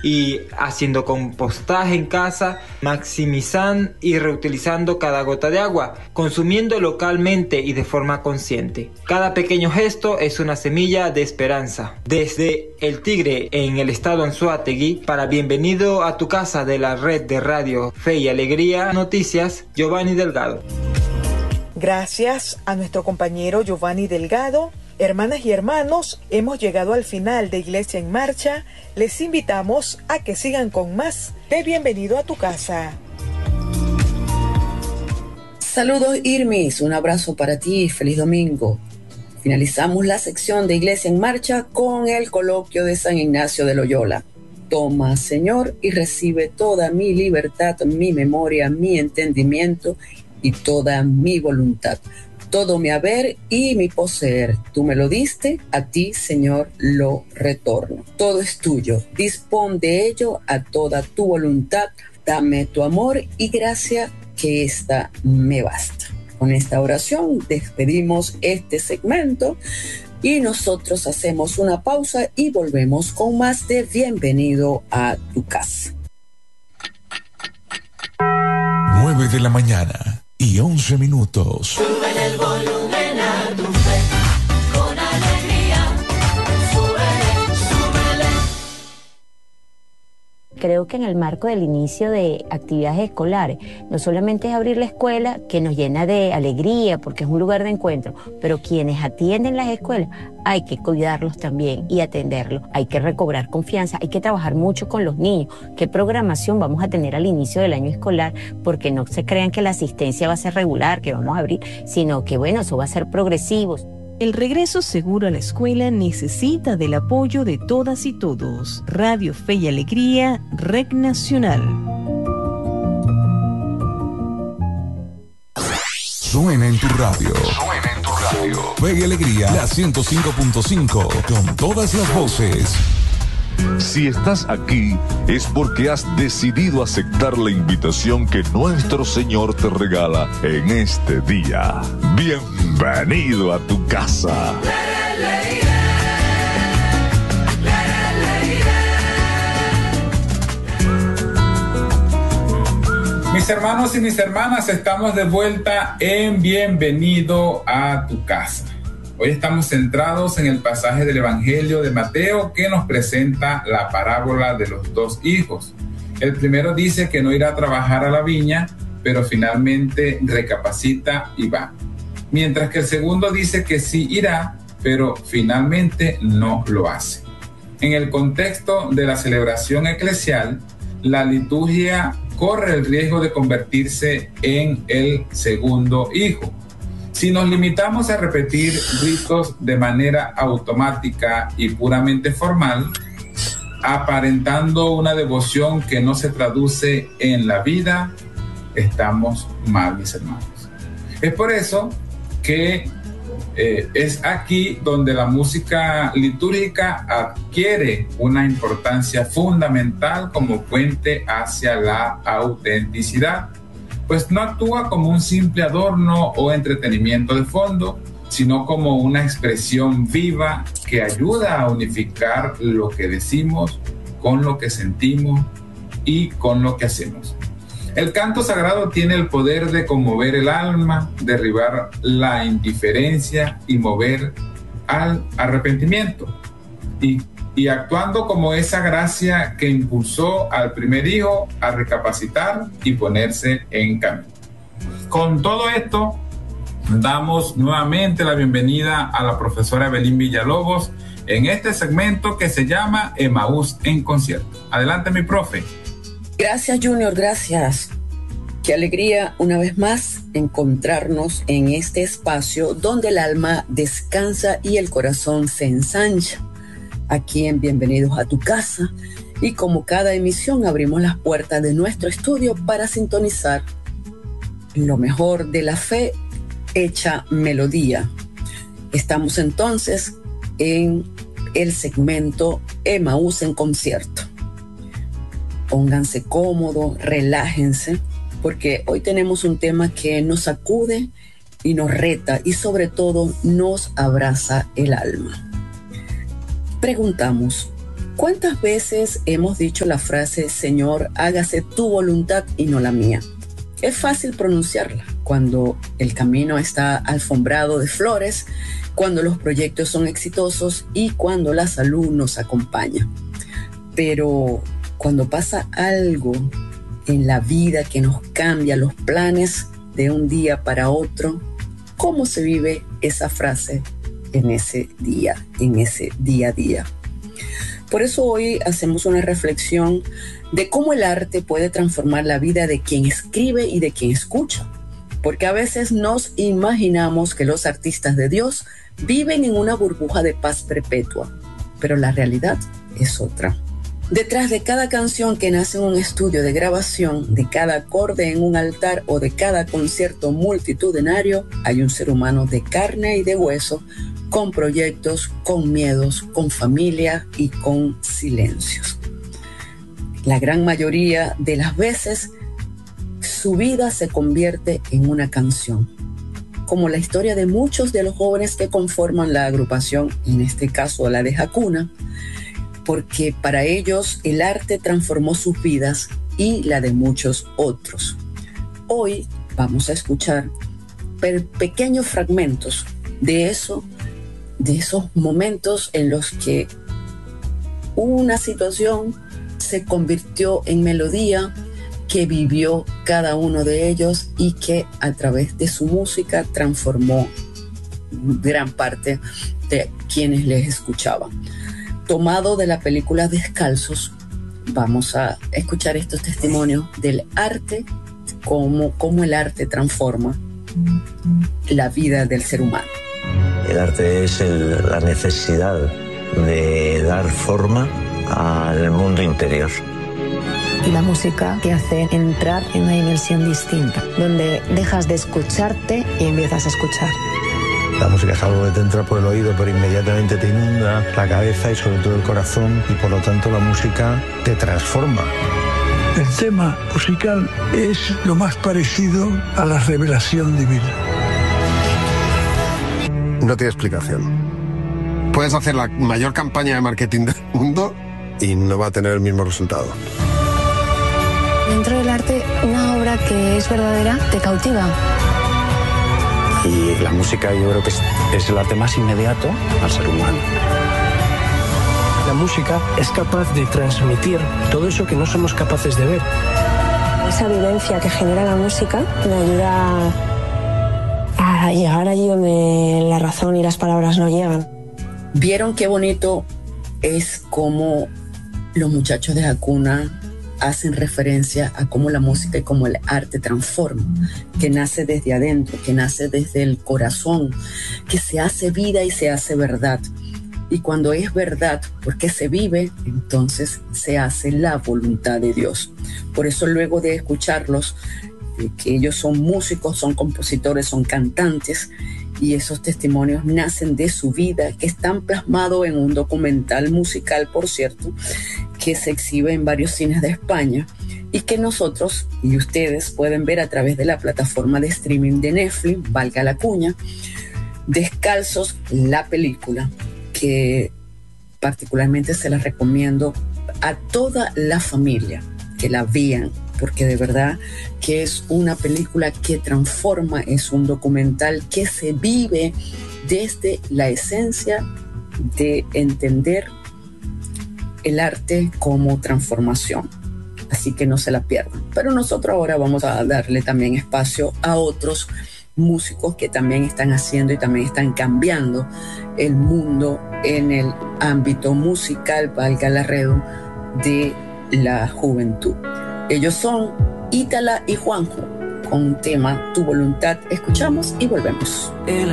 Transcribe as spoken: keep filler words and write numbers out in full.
y haciendo compostaje en casa, maximizando y reutilizando cada gota de agua, consumiendo localmente y de forma consciente. Cada pequeño gesto es una semilla de esperanza. Desde El Tigre, en el estado Anzoátegui, para Bienvenido a tu casa de la red de radio Fe y Alegría Noticias, Giovanni Delgado. Gracias a nuestro compañero Giovanni Delgado. Hermanas y hermanos, hemos llegado al final de Iglesia en Marcha. Les invitamos a que sigan con más de Bienvenido a tu casa. Saludos, Irmis, un abrazo para ti, feliz domingo. Finalizamos la sección de Iglesia en Marcha con el coloquio de San Ignacio de Loyola. Toma, Señor, y recibe toda mi libertad, mi memoria, mi entendimiento y toda mi voluntad. Todo mi haber y mi poseer, tú me lo diste, a ti, Señor, lo retorno. Todo es tuyo, dispón de ello a toda tu voluntad, dame tu amor y gracia, que esta me basta. Con esta oración despedimos este segmento y nosotros hacemos una pausa y volvemos con más de Bienvenido a tu casa. nueve de la mañana y once minutos. Sube el volumen a tu fe, con alegría, súbele, súbele. Creo que en el marco del inicio de actividades escolares, no solamente es abrir la escuela, que nos llena de alegría porque es un lugar de encuentro, pero quienes atienden las escuelas hay que cuidarlos también y atenderlos. Hay que recobrar confianza, hay que trabajar mucho con los niños. ¿Qué programación vamos a tener al inicio del año escolar? Porque no se crean que la asistencia va a ser regular, que vamos a abrir, sino que bueno, eso va a ser progresivo. El regreso seguro a la escuela necesita del apoyo de todas y todos. Radio Fe y Alegría, Red Nacional. Suena en tu radio. Suena en tu radio. Fe y Alegría, la ciento cinco punto cinco, con todas las voces. Si estás aquí es porque has decidido aceptar la invitación que nuestro Señor te regala en este día. Bienvenido a tu casa. Mis hermanos y mis hermanas, estamos de vuelta en Bienvenido a tu casa. Hoy estamos centrados en el pasaje del Evangelio de Mateo que nos presenta la parábola de los dos hijos. El primero dice que no irá a trabajar a la viña, pero finalmente recapacita y va. Mientras que el segundo dice que sí irá, pero finalmente no lo hace. En el contexto de la celebración eclesial, la liturgia corre el riesgo de convertirse en el segundo hijo. Si nos limitamos a repetir ritos de manera automática y puramente formal, aparentando una devoción que no se traduce en la vida, estamos mal, mis hermanos. Es por eso que eh, es aquí donde la música litúrgica adquiere una importancia fundamental como puente hacia la autenticidad, pues no actúa como un simple adorno o entretenimiento de fondo, sino como una expresión viva que ayuda a unificar lo que decimos con lo que sentimos y con lo que hacemos. El canto sagrado tiene el poder de conmover el alma, derribar la indiferencia y mover al arrepentimiento. Y y actuando como esa gracia que impulsó al primer hijo a recapacitar y ponerse en camino. Con todo esto, damos nuevamente la bienvenida a la profesora Evelyn Villalobos en este segmento que se llama Emaús en concierto. Adelante, mi profe. Gracias, Junior, gracias. Qué alegría una vez más encontrarnos en este espacio donde el alma descansa y el corazón se ensancha. Aquí en Bienvenidos a tu casa, y como cada emisión abrimos las puertas de nuestro estudio para sintonizar lo mejor de la fe hecha melodía. Estamos entonces en el segmento Emaús en concierto. Pónganse cómodos, relájense, porque hoy tenemos un tema que nos sacude y nos reta y sobre todo nos abraza el alma. Preguntamos, ¿Cuántas veces hemos dicho la frase, Señor, hágase tu voluntad y no la mía? Es fácil pronunciarla cuando el camino está alfombrado de flores, cuando los proyectos son exitosos y cuando la salud nos acompaña. Pero cuando pasa algo en la vida que nos cambia los planes de un día para otro, ¿cómo se vive esa frase en ese día, en ese día a día? Por eso hoy hacemos una reflexión de cómo el arte puede transformar la vida de quien escribe y de quien escucha. Porque a veces nos imaginamos que los artistas de Dios viven en una burbuja de paz perpetua, pero la realidad es otra. Detrás de cada canción que nace en un estudio de grabación, de cada acorde en un altar o de cada concierto multitudinario, hay un ser humano de carne y de hueso, con proyectos, con miedos, con familia y con silencios. La gran mayoría de las veces, su vida se convierte en una canción, como la historia de muchos de los jóvenes que conforman la agrupación, en este caso la de Hakuna, porque para ellos el arte transformó sus vidas y la de muchos otros. Hoy vamos a escuchar pe- pequeños fragmentos de eso, de esos momentos en los que una situación se convirtió en melodía que vivió cada uno de ellos y que a través de su música transformó gran parte de quienes les escuchaban. Tomado de la película Descalzos, vamos a escuchar estos testimonios del arte, cómo, cómo el arte transforma la vida del ser humano. El arte es el, la necesidad de dar forma al mundo interior. Y la música te hace entrar en una dimensión distinta, donde dejas de escucharte y empiezas a escuchar. La música es algo que te entra por el oído, pero inmediatamente te inunda la cabeza y sobre todo el corazón, y por lo tanto la música te transforma. El tema musical es lo más parecido a la revelación divina. No tiene explicación. Puedes hacer la mayor campaña de marketing del mundo y no va a tener el mismo resultado. Dentro del arte, una obra que es verdadera te cautiva. Y la música yo creo que es, es el arte más inmediato al ser humano. La música es capaz de transmitir todo eso que no somos capaces de ver. Esa vivencia que genera la música me ayuda a llegar allí donde la razón y las palabras no llegan. ¿Vieron qué bonito es cómo los muchachos de Hakuna hacen referencia a cómo la música y cómo el arte transforma, que nace desde adentro, que nace desde el corazón, que se hace vida y se hace verdad? Y cuando es verdad, porque se vive, entonces se hace la voluntad de Dios. Por eso luego de escucharlos, que ellos son músicos, son compositores, son cantantes, y esos testimonios nacen de su vida, que están plasmados en un documental musical, por cierto, que se exhibe en varios cines de España y que nosotros y ustedes pueden ver a través de la plataforma de streaming de Netflix, valga la cuña, Descalzos, la película, que particularmente se la recomiendo a toda la familia que la vean, porque de verdad que es una película que transforma, es un documental que se vive desde la esencia de entender el arte como transformación. Así que no se la pierdan. Pero nosotros ahora vamos a darle también espacio a otros músicos que también están haciendo y también están cambiando el mundo en el ámbito musical, valga la redo, de la juventud. Ellos son Ítala y Juanjo con un tema Tu Voluntad. Escuchamos y volvemos. El